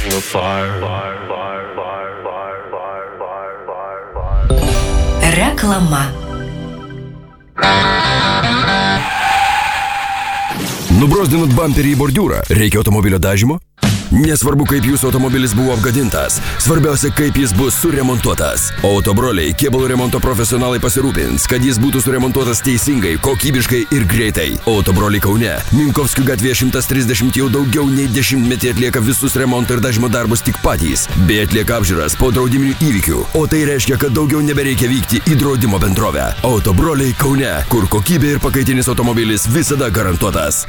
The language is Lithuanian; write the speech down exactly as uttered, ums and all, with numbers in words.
Reklama. Nubrozdinot bamperį į bordiūrą, reikia automobilio dažymo? Nesvarbu, kaip jūsų automobilis buvo apgadintas, svarbiausia, kaip jis bus suremontuotas. Autobroliai kėbulų remonto profesionalai pasirūpins, kad jis būtų suremontuotas teisingai, kokybiškai ir greitai. Autobroliai Kaune, Minkovskių gatvėje šimtas trisdešimt jau daugiau nei dešimtmetį atlieka visus remonto ir dažymo darbus tik patys, bei atlieka apžiūras po draudiminių įvykių. O tai reiškia, kad daugiau nebereikia vykti į draudimo bendrovę. Autobroliai Kaune, kur kokybė ir pakaitinis automobilis visada garantuotas.